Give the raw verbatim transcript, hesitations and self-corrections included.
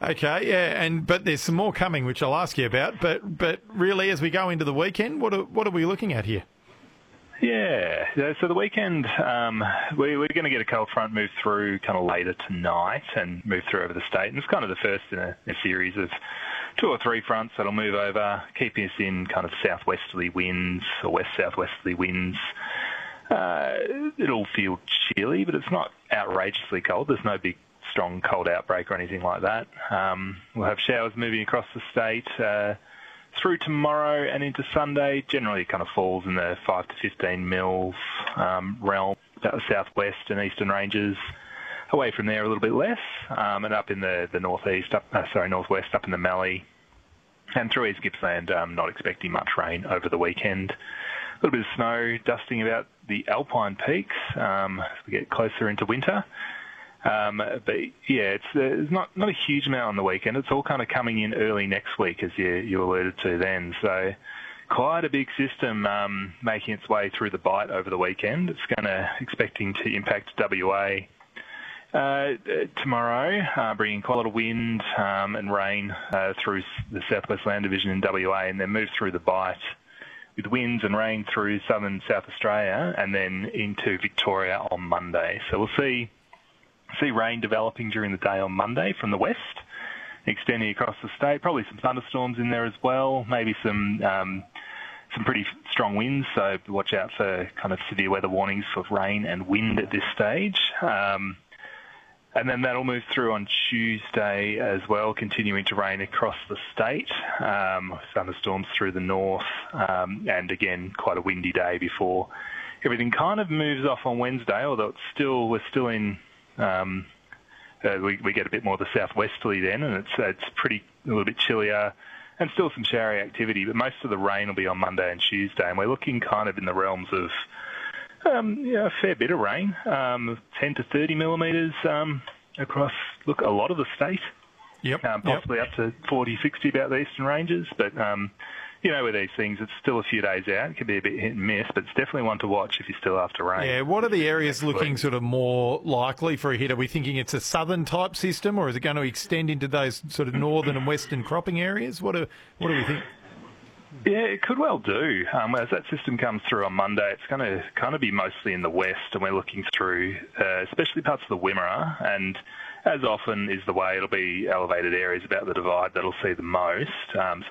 Okay, yeah, and but there's some more coming, which I'll ask you about. But but really, as we go into the weekend, what are, what are we looking at here? Yeah, yeah, so the weekend, um, we, we're going to get a cold front move through kind of later tonight and move through over the state. And it's kind of the first in a, a series of two or three fronts that'll move over, keeping us in kind of southwesterly winds or west-southwesterly winds. Uh, it'll feel chilly, but it's not outrageously cold. There's no big, strong cold outbreak or anything like that. Um, we'll have showers moving across the state uh, through tomorrow and into Sunday. Generally, it kind of falls in the five to fifteen mils um, realm, about the southwest and eastern ranges. Away from there, a little bit less, um, and up in the, the northeast, up, uh, sorry, northwest, up in the Mallee, and through East Gippsland, um, not expecting much rain over the weekend. A little bit of snow dusting about the Alpine peaks um, as we get closer into winter. Um, but yeah, it's there's not, not a huge amount on the weekend. It's all kind of coming in early next week, as you, you alluded to then. So quite a big system um, making its way through the Bight over the weekend. It's going to expecting to impact W A uh, tomorrow, uh, bringing quite a lot of wind um, and rain uh, through the Southwest Land Division in W A, and then move through the Bight with winds and rain through southern South Australia and then into Victoria on Monday. So we'll see see rain developing during the day on Monday from the west, extending across the state. Probably some thunderstorms in there as well, maybe some um, some pretty strong winds, so watch out for kind of severe weather warnings for rain and wind at this stage. Um, and then that'll move through on Tuesday as well, continuing to rain across the state. Um, thunderstorms through the north, um, and again, quite a windy day before everything kind of moves off on Wednesday, although it's still we're still in Um, uh, we, we get a bit more of the southwesterly then, and it's it's pretty a little bit chillier, and still some showery activity. But most of the rain will be on Monday and Tuesday, and we're looking kind of in the realms of um, yeah, a fair bit of rain, um, ten to thirty millimetres um, across. Look, a lot of the state, Yep, um, possibly yep. up to forty, sixty about the eastern ranges, but. Um, You know, with these things, it's still a few days out. It can be a bit hit and miss, but it's definitely one to watch if you're still after rain. Yeah, what are the areas looking sort of more likely for a hit? Are we thinking it's a southern type system, or is it going to extend into those sort of northern and western cropping areas? What do, what do we think? Yeah, it could well do. Um, as that system comes through on Monday, it's going to kind of be mostly in the west, and we're looking through, uh, especially parts of the Wimmera, and as often is the way, it'll be elevated areas about the Divide that'll see the most. Um,